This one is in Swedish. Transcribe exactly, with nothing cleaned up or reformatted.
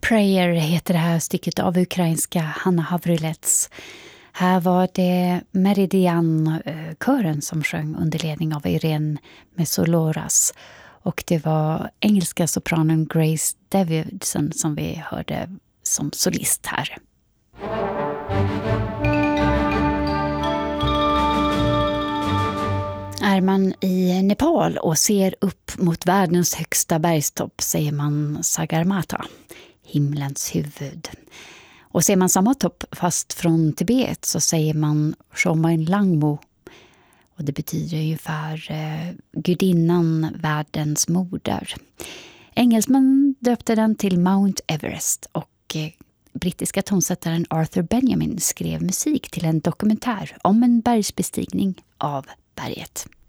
Prayer heter det här stycket av ukrainska Hanna Havrylets. Här var det Meridian-kören som sjöng under ledning av Irene Mesoloras. Och det var engelska sopranen Grace Davidson som vi hörde som solist här. Är man i Nepal och ser upp mot världens högsta bergstopp säger man Sagarmatha, himlens huvud. Och ser man samma topp fast från Tibet så säger man Chomain Langmo. Och det betyder ungefär eh, gudinnan, världens moder. Engelsman döpte den till Mount Everest och eh, brittiska tonsättaren Arthur Benjamin skrev musik till en dokumentär om en bergsbestigning av berget.